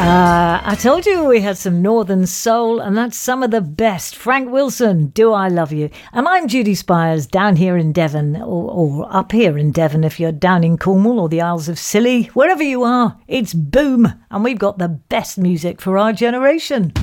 I told you we had some Northern Soul, and that's some of the best. Frank Wilson, Do I Love You? And I'm Judy Spires, down here in Devon, or up here in Devon if you're down in Cornwall or the Isles of Scilly. Wherever you are, it's Boom, and we've got the best music for our generation.